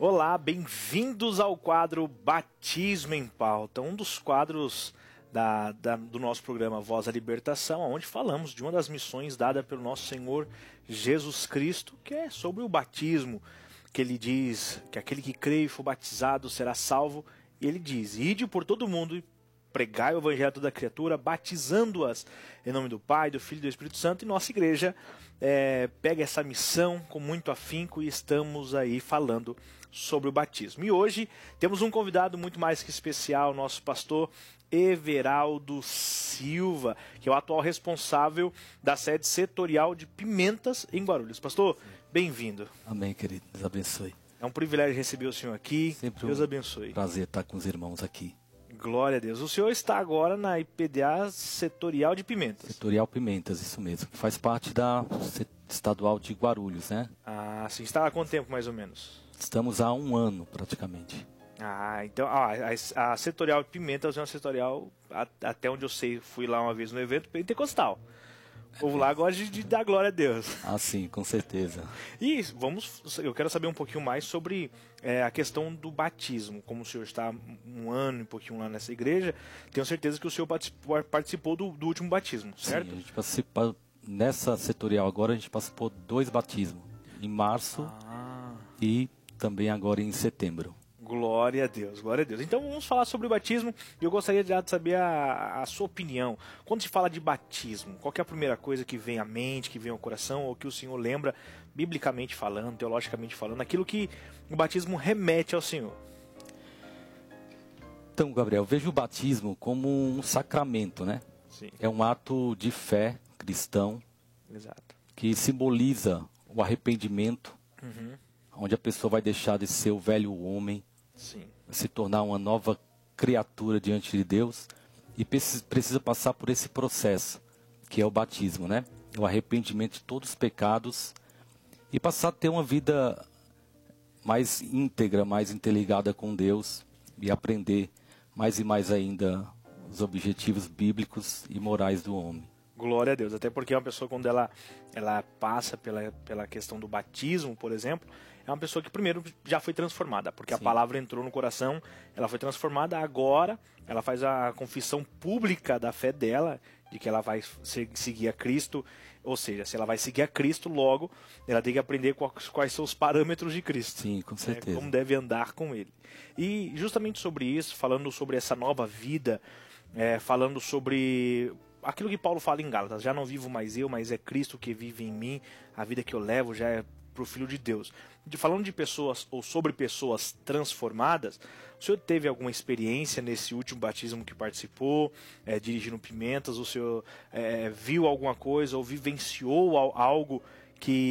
Olá, bem-vindos ao quadro Batismo em Pauta, um dos quadros do nosso programa Voz da Libertação, onde falamos de uma das missões dada pelo nosso Senhor Jesus Cristo, que é sobre o batismo, que ele diz que aquele que crê e for batizado será salvo, e ele diz, ide por todo mundo e pregai o evangelho a toda criatura, batizando-as em nome do Pai, do Filho e do Espírito Santo, e nossa igreja pega essa missão com muito afinco e estamos aí falando sobre o batismo. E hoje temos um convidado muito mais que especial, nosso pastor Everaldo Silva, que é o atual responsável da sede setorial de Pimentas em Guarulhos. Pastor, bem-vindo. Amém, querido. Deus abençoe. É um privilégio receber o senhor aqui. Sempre Deus abençoe. Prazer estar com os irmãos aqui. Glória a Deus. O senhor está agora na IPDA Setorial de Pimentas. Setorial Pimentas, isso mesmo. Faz parte da estadual de Guarulhos, né? Ah, sim. Está há quanto tempo, mais ou menos? Estamos há 1 ano, praticamente. Ah, então a Setorial de Pimentas é uma setorial, até onde eu sei, fui lá uma vez no evento pentecostal. O povo lá gosta de dar glória a Deus. Ah, sim, com certeza. E eu quero saber um pouquinho mais sobre a questão do batismo. Como o senhor está 1 ano e um pouquinho lá nessa igreja, tenho certeza que o senhor participou do último batismo, certo? Sim, a gente participa, nessa setorial agora a gente participou 2 batismos, em março e também agora em setembro. Glória a Deus, glória a Deus. Então vamos falar sobre o batismo e eu gostaria de saber a sua opinião. Quando se fala de batismo, qual que é a primeira coisa que vem à mente, que vem ao coração, ou que o senhor lembra, biblicamente falando, teologicamente falando, aquilo que o batismo remete ao senhor? Então, Gabriel, vejo o batismo como um sacramento, né? Sim. É um ato de fé cristão. Exato. Que simboliza o arrependimento, onde a pessoa vai deixar de ser o velho homem, sim, se tornar uma nova criatura diante de Deus e precisa passar por esse processo, que é o batismo, né? O arrependimento de todos os pecados e passar a ter uma vida mais íntegra, mais interligada com Deus e aprender mais e mais ainda os objetivos bíblicos e morais do homem. Glória a Deus, até porque uma pessoa quando ela passa pela questão do batismo, por exemplo, é uma pessoa que primeiro já foi transformada, porque Sim. A palavra entrou no coração, ela foi transformada, agora ela faz a confissão pública da fé dela, de que ela vai seguir a Cristo, ou seja, se ela vai seguir a Cristo, logo ela tem que aprender quais são os parâmetros de Cristo. Sim, com certeza. Como deve andar com ele. E justamente sobre isso, falando sobre essa nova vida, falando sobre aquilo que Paulo fala em Gálatas, já não vivo mais eu, mas é Cristo que vive em mim, a vida que eu levo já é para o Filho de Deus. Falando de pessoas ou sobre pessoas transformadas, o senhor teve alguma experiência nesse último batismo que participou, dirigindo Pimentas, o senhor viu alguma coisa ou vivenciou algo que